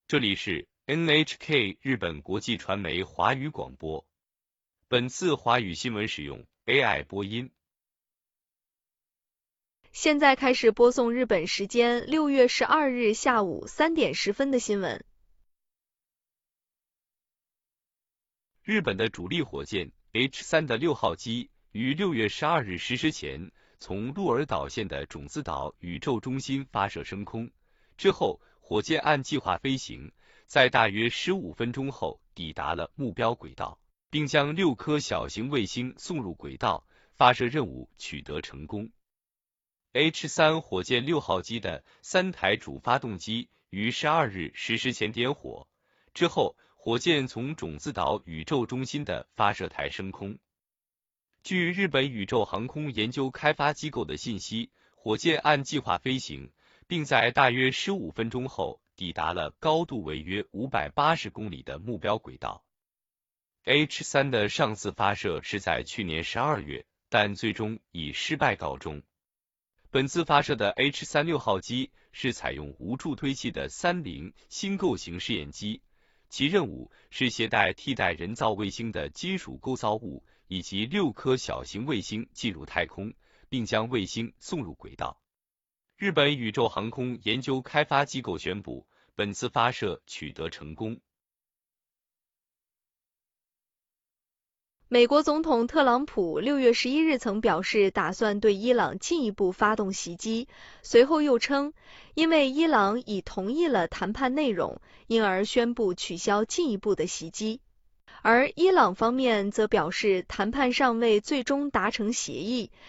这里是 NHK 日本国际传媒华语广播。本次华语新闻使用 AI 播音。 现在开始播送日本时间6月12日下午3点10分的新闻。 日本的主力火箭 H3 的6号机于6月12日10时前从鹿儿岛县的种子岛宇宙中心发射升空，之后火箭按计划飞行，在大约15分钟后抵达了目标轨道，并将6颗小型卫星送入轨道，发射任务取得成功。H3 火箭6号机的3台主发动机于12日10时前点火，之后火箭从种子岛宇宙中心的发射台升空。据日本宇宙航空研究开发机构的信息，火箭按计划飞行，并在大约15分钟后抵达了高度为约580公里的目标轨道。H3 的上次发射是在去年12月，但最终以失败告终。本次发射的 H3 6号机是采用无助推器的30新构型试验机，其任务是携带替代人造卫星的金属构造物以及6颗小型卫星进入太空，并将卫星送入轨道。日本宇宙航空研究开发机构宣布，本次发射取得成功。 美国总统特朗普6月11日曾表示打算对伊朗进一步发动袭击，随后又称，因为伊朗已同意了谈判内容，因而宣布取消进一步的袭击。而伊朗方面则表示谈判尚未最终达成协议，